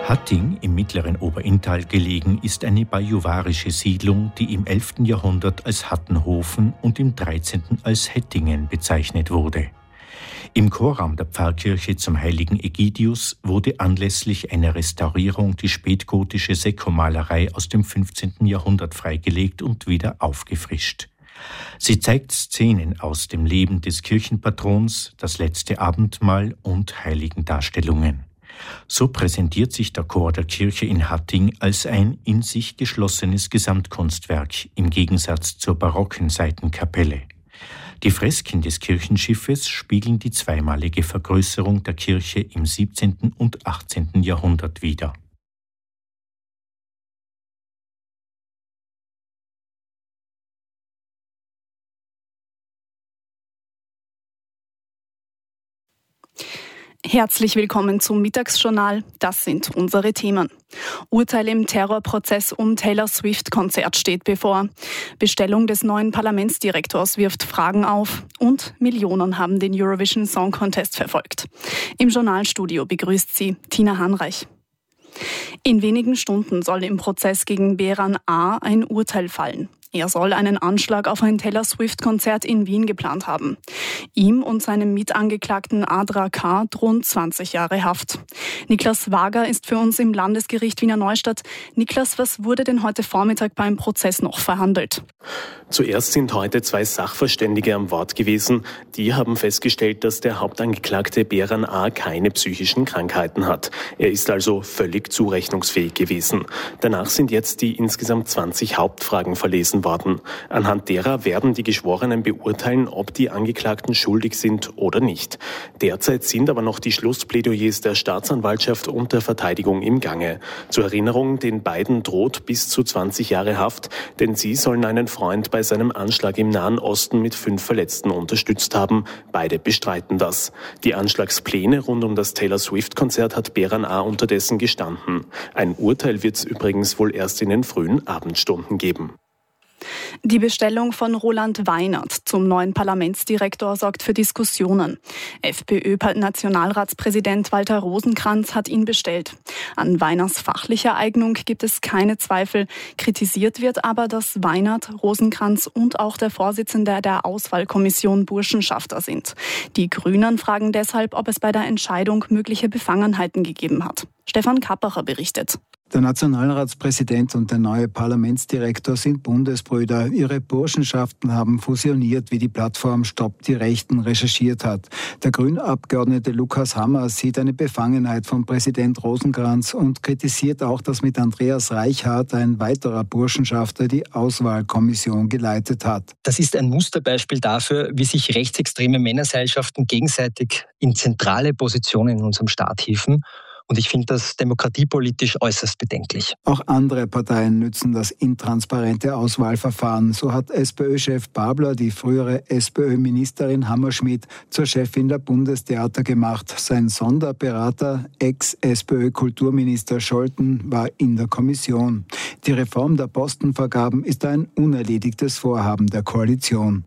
Hatting, im mittleren Oberinntal gelegen, ist eine bajuwarische Siedlung, die im 11. Jahrhundert als Hattenhofen und im 13. als Hettingen bezeichnet wurde. Im Chorraum der Pfarrkirche zum heiligen Egidius wurde anlässlich einer Restaurierung die spätgotische Sekkomalerei aus dem 15. Jahrhundert freigelegt und wieder aufgefrischt. Sie zeigt Szenen aus dem Leben des Kirchenpatrons, das letzte Abendmahl und Heiligendarstellungen. So präsentiert sich der Chor der Kirche in Hatting als ein in sich geschlossenes Gesamtkunstwerk im Gegensatz zur barocken Seitenkapelle. Die Fresken des Kirchenschiffes spiegeln die zweimalige Vergrößerung der Kirche im 17. und 18. Jahrhundert wider. Herzlich willkommen zum Mittagsjournal. Das sind unsere Themen. Urteil im Terrorprozess um Taylor Swift-Konzert steht bevor. Bestellung des neuen Parlamentsdirektors wirft Fragen auf. Und Millionen haben den Eurovision Song Contest verfolgt. Im Journalstudio begrüßt sie Tina Hanreich. In wenigen Stunden soll im Prozess gegen Beran A. ein Urteil fallen. Er soll einen Anschlag auf ein Taylor Swift-Konzert in Wien geplant haben. Ihm und seinem Mitangeklagten Adra K. drohen 20 Jahre Haft. Niklas Wager ist für uns im Landesgericht Wiener Neustadt. Niklas, was wurde denn heute Vormittag beim Prozess noch verhandelt? Zuerst sind heute 2 Sachverständige am Wort gewesen. Die haben festgestellt, dass der Hauptangeklagte Beran A. keine psychischen Krankheiten hat. Er ist also völlig zurechnungsfähig gewesen. Danach sind jetzt die insgesamt 20 Hauptfragen verlesen worden. Anhand derer werden die Geschworenen beurteilen, ob die Angeklagten schuldig sind oder nicht. Derzeit sind aber noch die Schlussplädoyers der Staatsanwaltschaft und der Verteidigung im Gange. Zur Erinnerung, den beiden droht bis zu 20 Jahre Haft, denn sie sollen einen Freund bei seinem Anschlag im Nahen Osten mit 5 Verletzten unterstützt haben. Beide bestreiten das. Die Anschlagspläne rund um das Taylor Swift-Konzert hat Beran A. unterdessen gestanden. Ein Urteil wird es übrigens wohl erst in den frühen Abendstunden geben. Die Bestellung von Roland Weinert zum neuen Parlamentsdirektor sorgt für Diskussionen. FPÖ-Nationalratspräsident Walter Rosenkranz hat ihn bestellt. An Weinerts fachlicher Eignung gibt es keine Zweifel. Kritisiert wird aber, dass Weinert, Rosenkranz und auch der Vorsitzende der Auswahlkommission Burschenschafter sind. Die Grünen fragen deshalb, ob es bei der Entscheidung mögliche Befangenheiten gegeben hat. Stefan Kappacher berichtet. Der Nationalratspräsident und der neue Parlamentsdirektor sind Bundesbrüder. Ihre Burschenschaften haben fusioniert, wie die Plattform Stopp die Rechten recherchiert hat. Der Grünabgeordnete Lukas Hammer sieht eine Befangenheit von Präsident Rosenkranz und kritisiert auch, dass mit Andreas Reichhardt ein weiterer Burschenschafter die Auswahlkommission geleitet hat. Das ist ein Musterbeispiel dafür, wie sich rechtsextreme Männerseilschaften gegenseitig in zentrale Positionen in unserem Staat hieven. Und ich finde das demokratiepolitisch äußerst bedenklich. Auch andere Parteien nützen das intransparente Auswahlverfahren. So hat SPÖ-Chef Babler die frühere SPÖ-Ministerin Hammerschmidt zur Chefin der Bundestheater gemacht. Sein Sonderberater, Ex-SPÖ-Kulturminister Scholten, war in der Kommission. Die Reform der Postenvergaben ist ein unerledigtes Vorhaben der Koalition.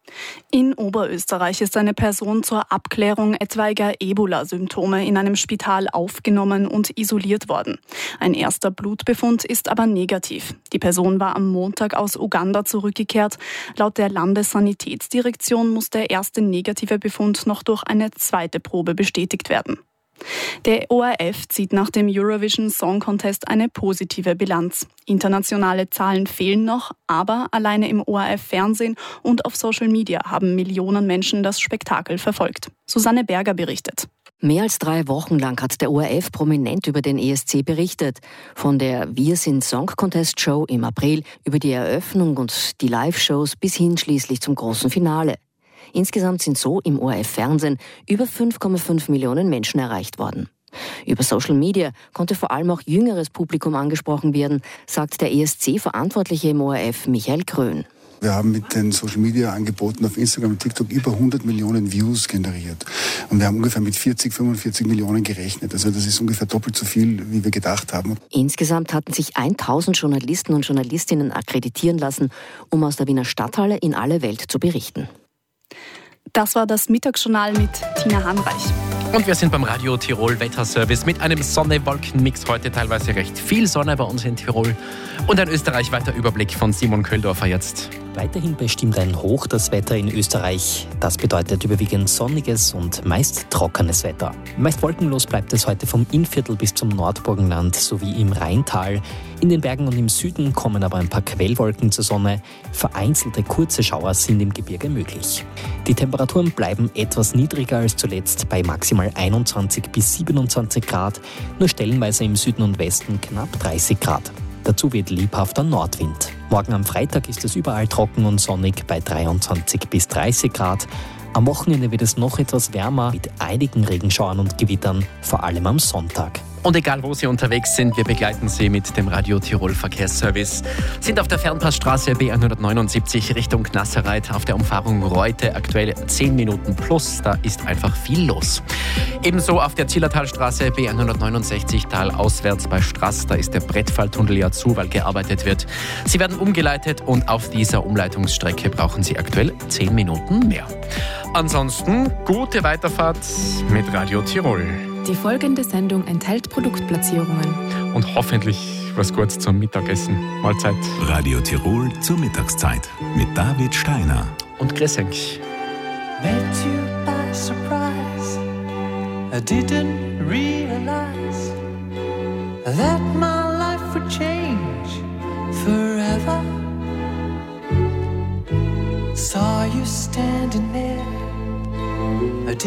In Oberösterreich ist eine Person zur Abklärung etwaiger Ebola-Symptome in einem Spital aufgenommen und isoliert worden. Ein erster Blutbefund ist aber negativ. Die Person war am Montag aus Uganda zurückgekehrt. Laut der Landessanitätsdirektion muss der erste negative Befund noch durch eine zweite Probe bestätigt werden. Der ORF zieht nach dem Eurovision Song Contest eine positive Bilanz. Internationale Zahlen fehlen noch, aber alleine im ORF-Fernsehen und auf Social Media haben Millionen Menschen das Spektakel verfolgt. Susanne Berger berichtet. Mehr als 3 Wochen lang hat der ORF prominent über den ESC berichtet. Von der Wir sind Song Contest Show im April über die Eröffnung und die Live-Shows bis hin schließlich zum großen Finale. Insgesamt sind so im ORF-Fernsehen über 5,5 Millionen Menschen erreicht worden. Über Social Media konnte vor allem auch jüngeres Publikum angesprochen werden, sagt der ESC-Verantwortliche im ORF Michael Krön. Wir haben mit den Social-Media-Angeboten auf Instagram und TikTok über 100 Millionen Views generiert. Und wir haben ungefähr mit 45 Millionen gerechnet. Also das ist ungefähr doppelt so viel, wie wir gedacht haben. Insgesamt hatten sich 1000 Journalisten und Journalistinnen akkreditieren lassen, um aus der Wiener Stadthalle in alle Welt zu berichten. Das war das Mittagsjournal mit Tina Hanreich. Und wir sind beim Radio Tirol Wetterservice mit einem Sonne-Wolken-Mix. Heute teilweise recht viel Sonne bei uns in Tirol. Und ein österreichweiter Überblick von Simon Köhldorfer jetzt. Weiterhin bestimmt ein Hoch das Wetter in Österreich. Das bedeutet überwiegend sonniges und meist trockenes Wetter. Meist wolkenlos bleibt es heute vom Innviertel bis zum Nordburgenland sowie im Rheintal. In den Bergen und im Süden kommen aber ein paar Quellwolken zur Sonne. Vereinzelte kurze Schauer sind im Gebirge möglich. Die Temperaturen bleiben etwas niedriger als zuletzt bei maximal 21 bis 27 Grad, nur stellenweise im Süden und Westen knapp 30 Grad. Dazu wird lebhafter Nordwind. Morgen am Freitag ist es überall trocken und sonnig bei 23 bis 30 Grad. Am Wochenende wird es noch etwas wärmer mit einigen Regenschauern und Gewittern, vor allem am Sonntag. Und egal, wo Sie unterwegs sind, wir begleiten Sie mit dem Radio Tirol Verkehrsservice. Sind auf der Fernpassstraße B179 Richtung Nasserreit auf der Umfahrung Reute aktuell 10 Minuten plus. Da ist einfach viel los. Ebenso auf der Zillertalstraße B169 talauswärts bei Straß. Da ist der Brettfalltunnel ja zu, weil gearbeitet wird. Sie werden umgeleitet und auf dieser Umleitungsstrecke brauchen Sie aktuell 10 Minuten mehr. Ansonsten gute Weiterfahrt mit Radio Tirol. Die folgende Sendung enthält Produktplatzierungen. Und hoffentlich was Gutes zum Mittagessen. Mahlzeit. Radio Tirol zur Mittagszeit mit David Steiner. Und Gressenk. Met you by surprise. I didn't realize that my life would change forever. Saw you standing there.